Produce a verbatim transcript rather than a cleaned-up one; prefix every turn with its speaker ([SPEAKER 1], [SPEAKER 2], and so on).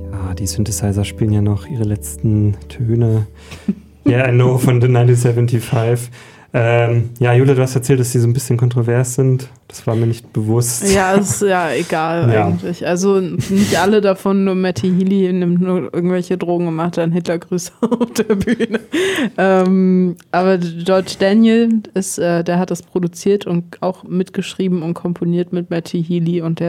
[SPEAKER 1] Ja, die Synthesizer spielen ja noch ihre letzten Töne. Yeah, I know von The neunzehnhundertfünfundsiebzig. Ähm, ja, Julia, du hast erzählt, dass die so ein bisschen kontrovers sind. Das war mir nicht bewusst.
[SPEAKER 2] Ja, ist ja egal
[SPEAKER 1] Ja.
[SPEAKER 2] eigentlich. Also nicht alle davon, nur Matty Healy nimmt nur irgendwelche Drogen und macht dann Hitlergrüße auf der Bühne. Ähm, aber George Daniel ist, äh, der hat das produziert und auch mitgeschrieben und komponiert mit Matty Healy und der